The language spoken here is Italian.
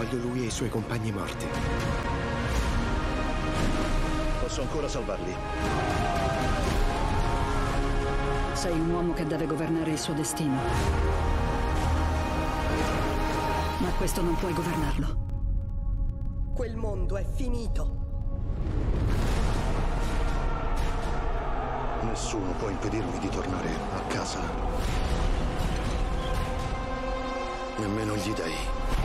Voglio lui e i suoi compagni morti. Posso ancora salvarli. Sei un uomo che deve governare il suo destino. Ma questo non puoi governarlo. Quel mondo è finito. Nessuno può impedirmi di tornare a casa. Nemmeno gli dei.